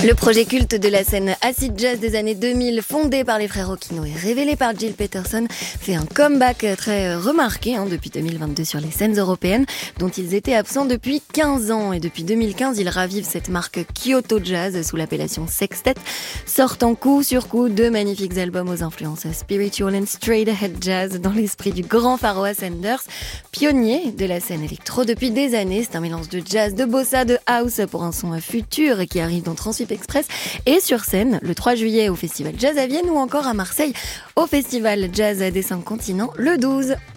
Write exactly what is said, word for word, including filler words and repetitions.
Le projet culte de la scène acid jazz des années deux mille, fondé par les frères Occhino et révélé par Gil Peterson, fait un comeback très remarqué hein, depuis deux mille vingt-deux sur les scènes européennes, dont ils étaient absents depuis quinze ans. Et depuis deux mille quinze, ils ravivent cette marque Kyoto Jazz sous l'appellation Sextet, sortant coup sur coup deux magnifiques albums aux influences spiritual and straight ahead jazz dans l'esprit du grand Pharoah Sanders, pionnier de la scène électro depuis des années. C'est un mélange de jazz, de bossa, de house pour un son futur et qui arrive dans Transwip Express et sur scène le trois juillet au Festival Jazz à Vienne ou encore à Marseille au Festival Jazz des cinq continents le douze.